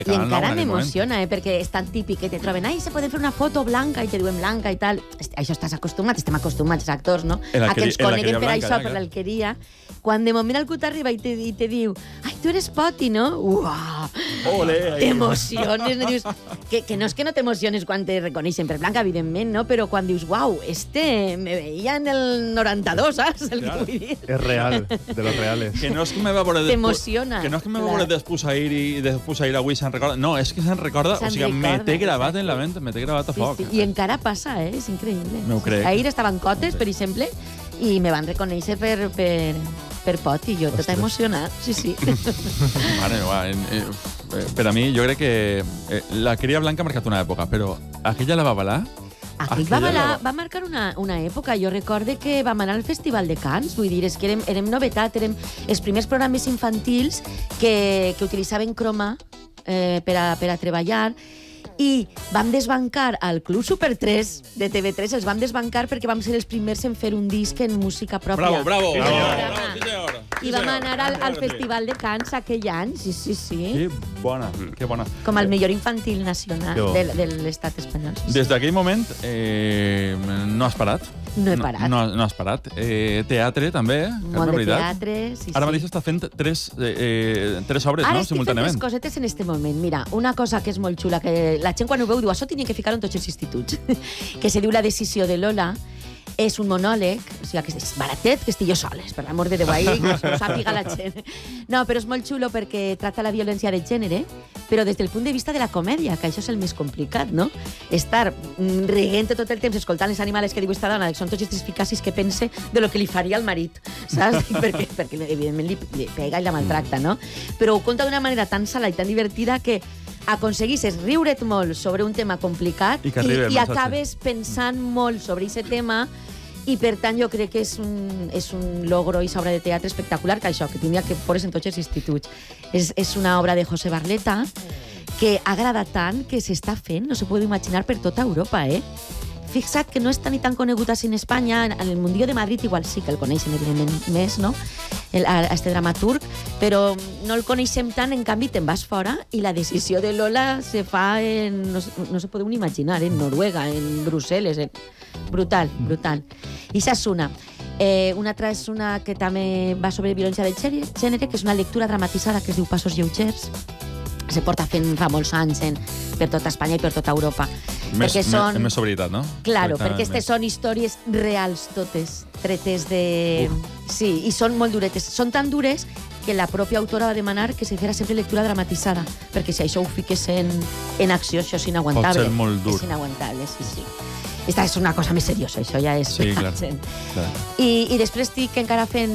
I encara m'emociona, perquè és tan típic que te troben, ai, se poden fer una foto blanca, i te diuen blanca i tal. Això estàs acostumat, estem acostumats, els actors, no? A que ens coneguem per això, per l'alqueria. Quan de moment algú t'arriba i te diu, ai, tu eres Poti, no? Uau! T'emociones, no? Dius, que no és que no t'emociones quan te reconeixen per blanca, evidentment, no? Però quan dius, uau, me veia en el 92, saps? El que vull dir. És real, de los reales. Que no és que me va veure t'emociona. Que no és que me va veure després ahir i després ahir avui se'n recorda. No, és que se'n recorda, o sigui, me té gravat en la ment, me té gravat a foc. Sí. I encara passa, és increïble. M'ho crec. Ahir estaven Cotes, per exemple, i me van reconèixer per Poti, jo tota emocionat, sí. Mare meva, per a mi, jo crec que la Cria Blanca ha marcat una època, però aquella la Babalà... Aquell va marcar una època. Jo recorde que vam anar al Festival de Cants, vull dir, és que érem novetat, érem els primers programes infantils que utilitzaven croma per a treballar, i vam desbancar al Club Super 3 de TV3, els vam desbancar perquè vam ser els primers en fer un disc en música pròpia. Bravo. I vam anar al Festival de Cants aquell any, sí. Que bona. Com el millor infantil nacional de l'estat espanyol. Des d'aquell moment no has parat. No he parat. No has parat. Teatre, també, molt de teatre, sí. Ara mateix està fent tres obres, no? Simultàniament. Ara estic fent tres cosetes en este moment. Mira, una cosa que és molt xula, que la gent quan ho veu diu, això tenia que ficar-ho en tots els instituts, que se diu La decisió de Lola. És un monòleg, o sigui, que és baratet, que estic jo soles, per l'amor de Déu, ahí, que ho sàpiga la gent. No, però és molt xulo perquè tracta la violència de gènere, però des del punt de vista de la comèdia, que això és el més complicat, no? Estar riguent tot el temps, escoltant les animales que diu esta dona, que són tots els eficacis que pense de lo que li faria al marit, saps? perquè evidentment, li pega i la maltracta, no? Però ho conta d'una manera tan sala i tan divertida que aconseguissis riure't molt sobre un tema complicat i acabes pensant molt sobre aquest tema, i per tant jo crec que és un logro i obra de teatre espectacular, que això, que tindria que fores en tots els instituts. És una obra de José Barleta que agrada tant que s'està fent, no se pot imaginar, per tota Europa, Fixa't que no està ni tan conegut així en Espanya, en el Mundillo de Madrid igual sí que el coneixen, evidentment, més, no?, este dramaturg, però no el coneixem tant, en canvi te'n vas fora i La decisió de Lola se fa no se podeu ni imaginar, en Noruega, en Brussel·les, brutal. I això és una. Una altra és una que també va sobre violència de gènere, que és una lectura dramatitzada que es diu Passos lleugers, se porta fent fa molts anys per tota Espanya i per tota Europa. Més sobrietat, no? Claro, perquè aquestes són històries reals totes, tretes de... Sí, i són molt duretes. Són tan dures que la pròpia autora va demanar que se fera sempre lectura dramatitzada, perquè si això ho fiques en acció, això és inaguantable. Pot ser molt dur. És inaguantable, sí. Esta és una cosa més seriosa, això ja és... Sí, clar. I després estic encara fent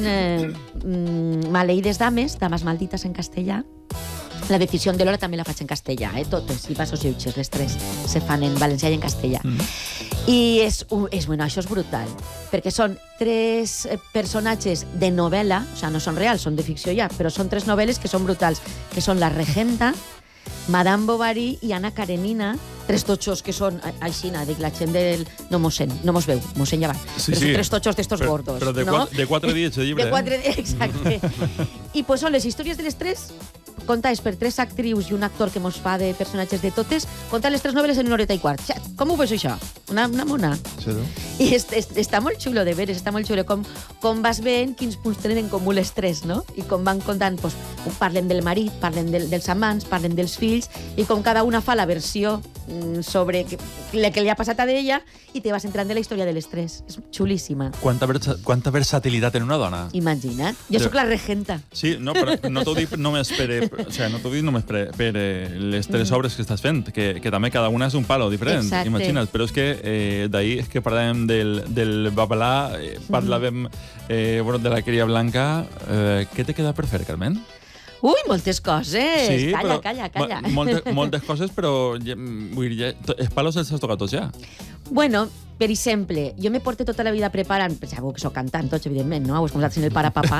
Maleïdes dames maldites en castellà. La decisió de Lola també la faig en castellà, totes, i Passos lleugers, les tres, se fan en valencià i en castellà. I bueno, això és brutal, perquè són tres personatges de novel·la, o sigui, no són reals, són de ficció ja, però són tres novel·les que són brutals, que són la Regenta, Madame Bovary i Anna Karenina, tres totxos que són aixina, dic, la gent del... No mos veu, mos sent llevant. Sí, però són tres totxos d'estos gordos. Però de 4 dies de llibre. De 4 dies, exacte. I pues són les històries de les tres, contades per tres actrius i un actor que mos fa de personatges de totes, contar les tres novel·les en 1 horeta i quart. Com ho veus, això? Una mona. Sí, no? I està molt xulo de veres, està molt xulo com vas veient quins punts tenen en comú les tres, no? I com van contant, pues, parlen del marit, parlen dels amants, parlen dels fills, i com cada una fa la versió sobre el que li ha passat a ella, i te vas entrant de la història de les tres. És xulíssima. Quanta versatilitat en una dona. Imagina't. Jo sóc la regenta. Sí, no, però no t'ho dic només per les tres obres que estàs fent, que també cada una és un palo diferent. Exacte. Imagina't, però és que d'ahir és que parlàvem del Babalà, parlàvem de la Cria Blanca. Què te queda per fer, Carmen? Ui, moltes coses. Sí, calla. Moltes coses, però vull dir, els palos els has tocat tots ja. Bueno, per exemple, jo me porto tota la vida preparant, sabeu que soc cantant tots, evidentment, no? Ho he començat sent el pare-papà.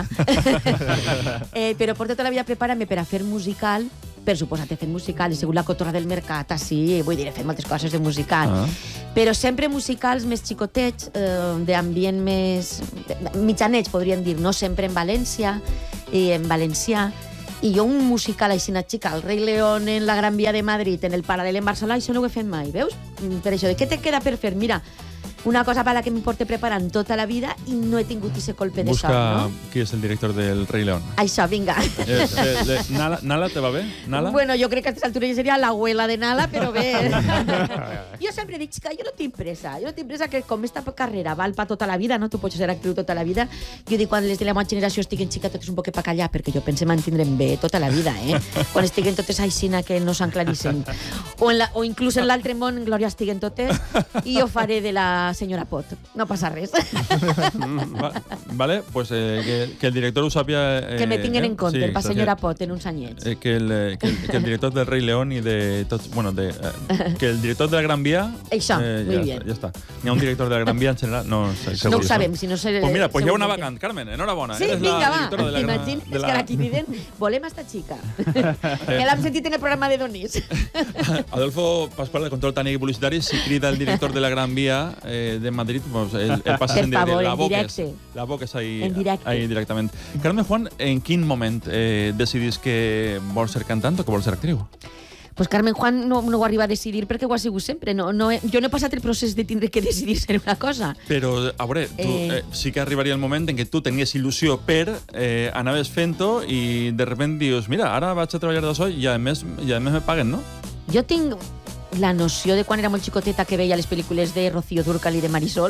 Però porto tota la vida preparant-me per a fer musical, per suposat he fet musical, he sigut la cotorra del mercat, així, vull dir, he fet moltes coses de musical. Però sempre musicals més xicotets, d'ambient més... mitjanets, podríem dir, no sempre en València i en valencià. I jo un musical així, una xica, el Rei León en la Gran Via de Madrid, en el Paral·lel en Barcelona, això no ho he fet mai, veus? Per això, de què te queda per fer? Mira, una cosa per la que em porte preparant tota la vida i no he tingut ese colpe de sort, no? Busca qui és el director del Rei León. Això, vinga. Nala, te va bé? Nala? Bueno, jo crec que a aquestes altures ja seria l'abuela de Nala, però bé. Jo sempre dic que jo no tinc pressa. Jo no tinc pressa que com esta carrera val per tota la vida, no? Tu pots ser actriu tota la vida. Jo dic, quan les de la meva generació estiguen xica, totes un poc per callar, perquè jo pense mantindrem bé tota la vida, eh? Quan estiguen totes aixina que no s'han claríssim. O inclús en l'altre món, en Glòria, estiguen totes, i jo faré de la senyora Pot. No passa res. Vale, pues que el director ho sàpia... Que me tinguen en compte, per senyora Pot, en uns anyets. Que el director del Rei León i de tots... Bueno, que el director de la Gran Via... Això, muy bien. Ja està. N'hi ha un director de la Gran Via en general? No, no ho sabem, si no sé... Pues mira, pues hi ha una vacant. Carmen, enhorabona. Sí, vinga, va. T'imagines que ara aquí diden volem esta xica. Que l'hem sentit en el programa de Donís. Adolfo Pascual, de Control Tècnic i Publicitari, si crida el director de la Gran Via de Madrid, pues el passa en directe. La boques ahí directament. Carmen Juan, en quin moment decidís que vols ser cantant o que vols ser actriu? Pues Carmen Juan no ho arriba a decidir perquè ho ha sigut sempre. Jo no he passat el procés de tindre que decidir ser una cosa. Però, a veure, sí que arribaria el moment en què tu tenies il·lusió per anaves fent-ho i de repente dius, mira, ara vaig a treballar d'això i a més me paguen, no? Jo tinc la noció de quan era molt xicoteta que veia les pel·lícules de Rocío Dúrcal i de Marisol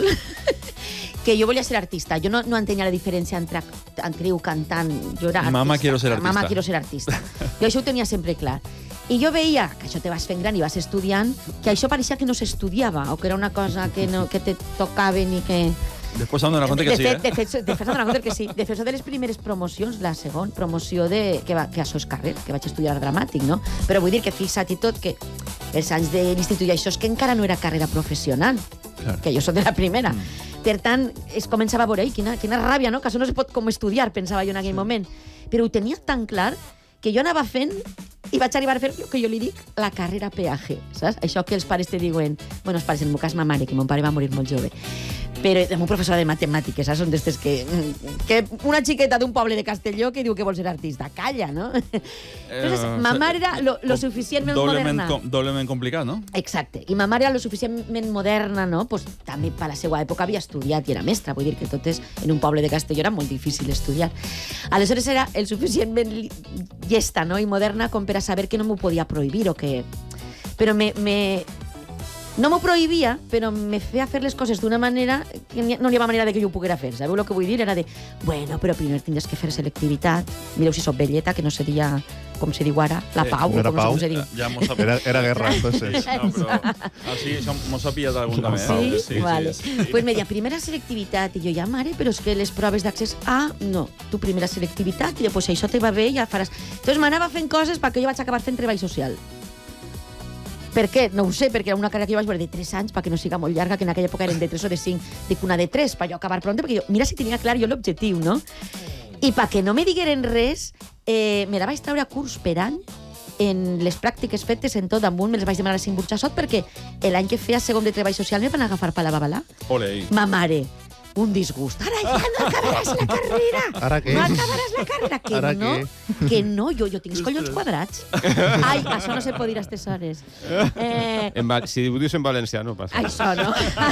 que jo volia ser artista. Jo no entenia la diferència entre actriu, cantant. Jo era artista. Mama, quiero ser artista. Mama, quiero ser artista. Jo això ho tenia sempre clar. I jo veia que això te vas fent gran i vas estudiant, que això pareixia que no s'estudiava o que era una cosa que te tocava ni que... Després s'han donat compte que sí, De fet, s'han donat compte que sí. De fet, de les primeres promocions, la segona promoció que això és carrera, que vaig estudiar dramàtic, no? Però vull dir que fixa't i tot que els anys de l'institut i això és que encara no era carrera professional, que jo soc de la primera. Per tant, es començava a veure, quina ràbia, no? Que això no es pot com estudiar, pensava jo en aquell moment. Però ho tenia tan clar que jo anava fent i vaig arribar a fer el que jo li dic la carrera peaje, saps? Això que els pares te diuen... Bueno, els pares, en el meu cas, ma mare, que mon pare va morir molt jove. Però el meu professor de matemàtiques, saps? Són d'estes que una xiqueta d'un poble de Castelló que diu que vol ser artista. Calla, no? Entonces, ma mare era lo suficientment moderna. Doblement complicat, no? Exacte. I ma mare era lo suficientment moderna, no? Pues, també per la seva època havia estudiat i era mestra. Vull dir que totes en un poble de Castelló era molt difícil estudiar. Aleshores era el suficientment llesta, no? I moderna com per a saber que no m'ho podia prohibir o que... Però no m'ho prohibia, però me feia fer les coses d'una manera que no hi havia manera de que jo ho poguera fer. Sabeu el que vull dir? Era de, bueno, però primer tindries que fer selectivitat. Mireu si soc velleta, que no se dia, com se diu ara, la pau, no com pau. Se diu. Ja era guerra, entonces. No, però... sí, això mos ha pillat algun també. Sí? Sí, vale. Pues me deia, primera selectivitat. I jo, ja, mare, però és que les proves d'accés... Ah, no, tu primera selectivitat, i després això te va bé, ja faràs... Entonces m'anava fent coses perquè jo vaig acabar fent treball social. Per què? No ho sé, perquè era una carrera que jo vaig veure de 3 anys, perquè no siga molt llarga, que en aquella època eren de 3 o de 5. Dic una de 3, per jo acabar pronte, perquè jo, mira si tenia clar jo l'objectiu, no? I perquè no me digueren res, me la vaig treure a curs per any, en les pràctiques fetes en tot damunt, me les vaig demanar a Cinc Burxassot, perquè l'any que feia segon de treball social me van agafar per la babalà. Ole. Ma mare, un disgust. Ara ja no acabaràs la carrera. Ara què? No acabaràs la carrera. Que Ara no, què? que no, jo tinc els collons quadrats. Ai, això no se pot dir a aquestes hores. Si ho dius en valencià no passa. Això, no?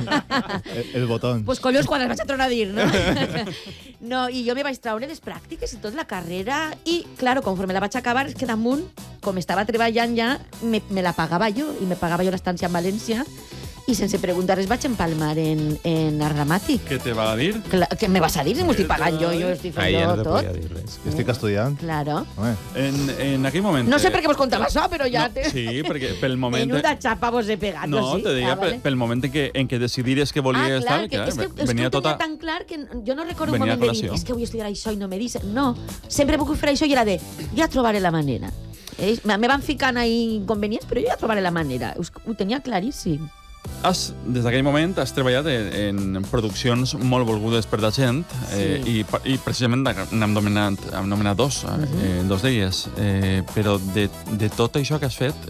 El botón. Pues collons quadrats vaig a tornar a dir, no? No, i jo me vaig treure les pràctiques i tot la carrera i, claro, conforme la vaig acabar, és que damunt, com estava treballant ja, me la pagava jo i me pagava jo l'estància en València i sense preguntar res vaig empalmar en art dramàtic. Què te va a dir? Què me vas a dir si m'ho estic pagant jo estic fent jo tot? Podia dir res. Estic estudiant. Claro. En aquell moment... No sé per què vos contava això, però ja... No, sí, perquè pel moment... Menuda xapa vos he pegat, no, sí? te deia vale. pel moment en què decidiries que volies clar, tal, que és que ho tenia tan clar que jo no recordo un moment de dir és que vull estudiar això i no me dius. No, sempre he volgut fer això i era de ja trobaré la manera. Me van ficant ahí inconvenients, però jo ja trobaré la manera. Ho tenia claríssim. Des d'aquell moment has treballat en produccions molt volgudes per la gent i precisament n'hem nomenat dos d'elles. Però de tot això que has fet,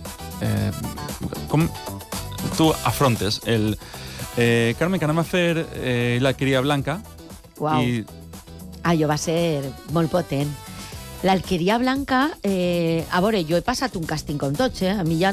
com tu afrontes el... Carme, que anem a fer La cria blanca. Uau. Allò va ser molt potent. L'Alqueria Blanca, a veure, jo he passat un càsting com tots, a mi ja